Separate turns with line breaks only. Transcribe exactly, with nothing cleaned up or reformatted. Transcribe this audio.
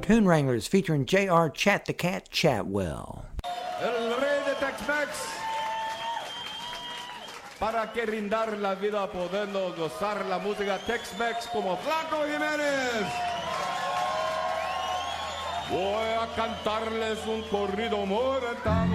Cartoon Wranglers featuring J R Chat the Cat Chatwell.
El rey de Tex-Mex. Para que rindar la vida podemos gozar la música Tex-Mex como Flaco Jiménez. Voy a cantarles un corrido mortal.